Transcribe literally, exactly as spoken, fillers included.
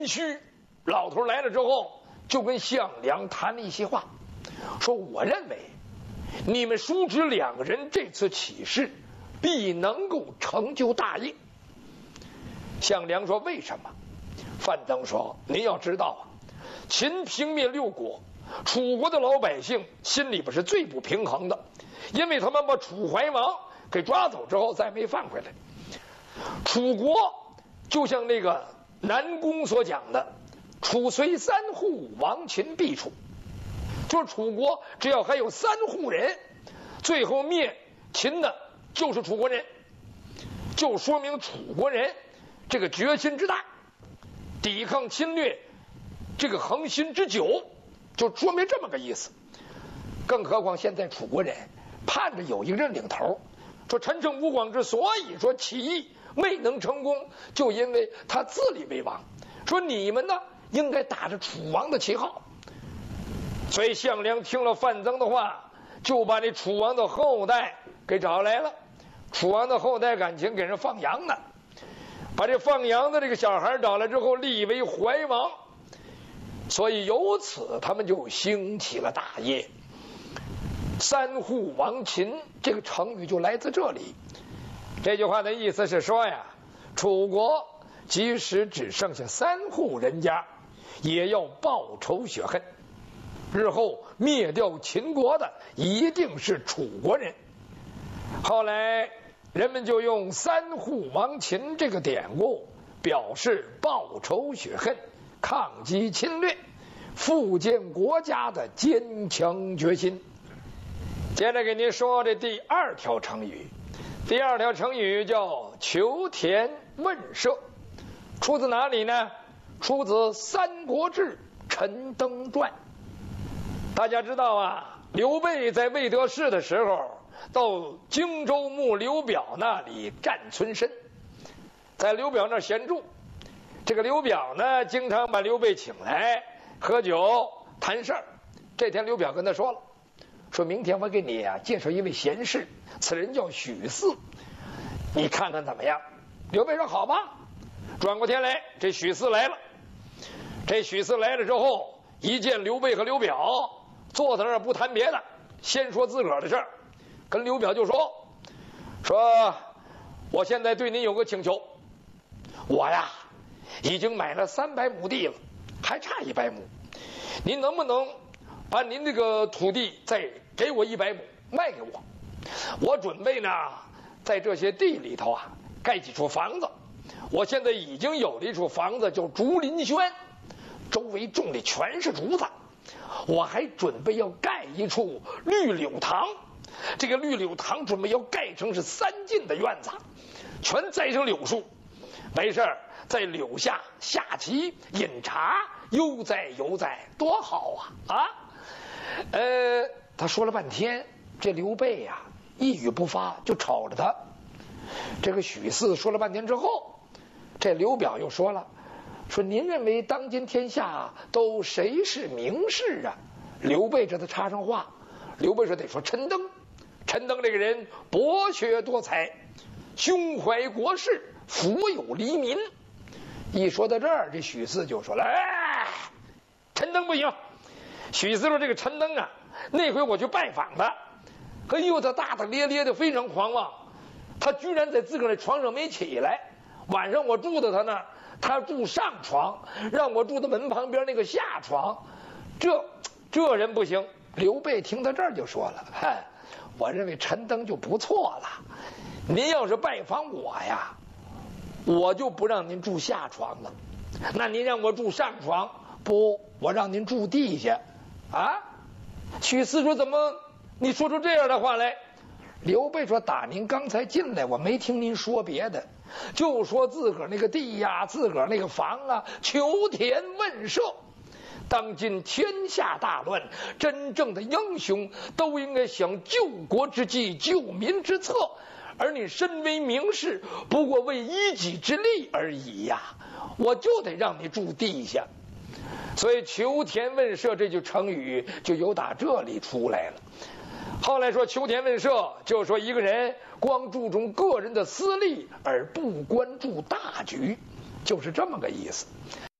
须老头来了之后，就跟项梁谈了一些话，说我认为你们叔侄两个人这次起事必能够成就大业。项梁说为什么？范增说您要知道啊，秦平灭六国，楚国的老百姓心里边是最不平衡的，因为他们把楚怀王给抓走之后再没放回来。楚国就像那个南宫所讲的，楚虽三户，亡秦必楚。就是楚国只要还有三户人，最后灭秦的就是楚国人，就说明楚国人这个决心之大，抵抗侵略这个恒心之久，就说明这么个意思。更何况现在楚国人盼着有一个人领头，说陈胜吴广之所以说起义未能成功，就因为他自立为王，说你们呢应该打着楚王的旗号。所以项梁听了范增的话，就把这楚王的后代给找来了。楚王的后代感情给人放羊呢，把这放羊的这个小孩找来之后立为怀王，所以由此他们就兴起了大业。三户亡秦这个成语就来自这里。这句话的意思是说呀，楚国即使只剩下三户人家，也要报仇雪恨，日后灭掉秦国的一定是楚国人。后来人们就用三户亡秦这个典故表示报仇雪恨、抗击侵略、复建国家的坚强决心。接着给您说这第二条成语。第二条成语叫求田问舍，出自哪里呢？出自《三国志·陈登传》。大家知道啊，刘备在未得势的时候，到荆州牧刘表那里占村身，在刘表那儿闲住。这个刘表呢，经常把刘备请来喝酒谈事儿。这天刘表跟他说了，说明天我给你啊介绍一位贤士，此人叫许嗣，你看看怎么样？刘备说好吧。转过天来，这许嗣来了。这许嗣来了之后，一见刘备和刘表，坐在那儿不谈别的，先说自个儿的事儿，跟刘表就说说我现在对您有个请求，我呀已经买了三百亩地了，还差一百亩，您能不能把您这个土地再给我一百亩卖给我？我准备呢在这些地里头啊盖几处房子。我现在已经有了一处房子叫竹林轩，周围种的全是竹子。我还准备要盖一处绿柳塘，这个绿柳塘准备要盖成是三进的院子，全栽上柳树，没事在柳下下棋饮茶，悠哉悠哉，多好啊啊！呃，他说了半天，这刘备呀、啊、一语不发，就瞅着他。这个许嗣说了半天之后，这刘表又说了，说您认为当今天下都谁是名士啊？刘备这才插上话，刘备说得说陈登。陈登这个人博学多才，胸怀国事，福有黎民。一说到这儿，这许嗣就说了，哎，陈登不行。许嗣说这个陈登啊，那回我去拜访他，哎呦，他大大咧咧的，非常狂妄，他居然在自个儿的床上没起来。晚上我住在他那儿，他住上床，让我住在门旁边那个下床，这这人不行。刘备听到这儿就说了，嗨，我认为陈登就不错了，您要是拜访我呀，我就不让您住下床了，那您让我住上床，不，我让您住地下啊。许嗣说怎么你说出这样的话来？刘备说打您刚才进来，我没听您说别的，就说自个儿那个地呀，自个儿那个房啊，求田问舍。当今天下大乱，真正的英雄都应该想救国之计，救民之策，而你身为名士，不过为一己之利而已呀，我就得让你住地下。所以求田问舍这句成语就由打这里出来了。后来说求田问舍，就是说一个人光注重个人的私利而不关注大局，就是这么个意思。